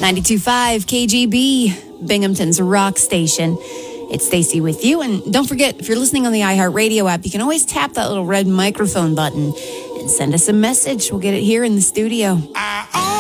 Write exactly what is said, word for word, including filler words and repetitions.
ninety-two point five K G B, Binghamton's rock station. It's Stacy with you. And don't forget, if you're listening on the iHeartRadio app, you can always tap that little red microphone button and send us a message. We'll get it here in the studio.